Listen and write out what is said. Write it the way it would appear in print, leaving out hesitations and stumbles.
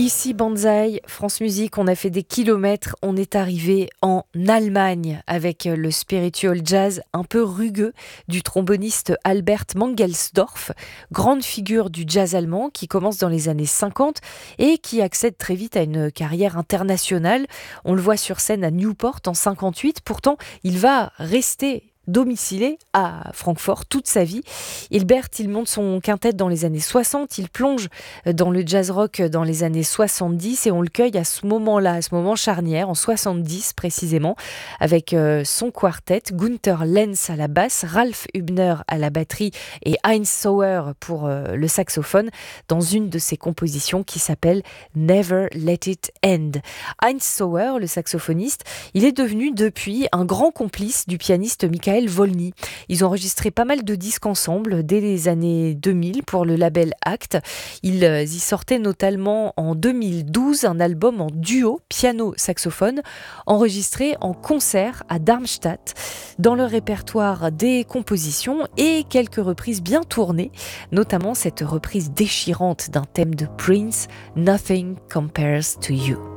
Ici Banzai, France Musique, on a fait des kilomètres, on est arrivé en Allemagne avec le spiritual jazz un peu rugueux du tromboniste Albert Mangelsdorff, grande figure du jazz allemand qui commence dans les années 50 et qui accède très vite à une carrière internationale. On le voit sur scène à Newport en 58, pourtant il va rester domicilé à Francfort toute sa vie. Hilbert, il monte son quintet dans les années 60, il plonge dans le jazz rock dans les années 70 et on le cueille à ce moment-là, à ce moment charnière, en 70 précisément, avec son quartet, Gunther Lenz à la basse, Ralph Hübner à la batterie et Heinz Sauer pour le saxophone, dans une de ses compositions qui s'appelle Never Let It End. Heinz Sauer, le saxophoniste, il est devenu depuis un grand complice du pianiste Michael Volny. Ils ont enregistré pas mal de disques ensemble dès les années 2000 pour le label Act. Ils y sortaient notamment en 2012 un album en duo piano-saxophone enregistré en concert à Darmstadt. Dans le répertoire des compositions et quelques reprises bien tournées, notamment cette reprise déchirante d'un thème de Prince, Nothing Compares to You.